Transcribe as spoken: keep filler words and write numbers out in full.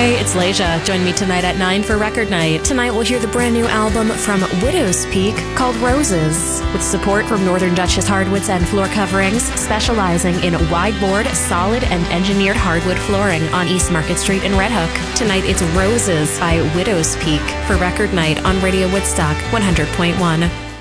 Hey, it's Leisha. Join me tonight at nine for Record Night. Tonight we'll hear the brand new album from Widow's Peak called Roses, with support from Northern Duchess Hardwoods and Floor Coverings, specializing in wide-board, solid, and engineered hardwood flooring on East Market Street in Red Hook. Tonight it's Roses by Widow's Peak for Record Night on Radio Woodstock one hundred point one.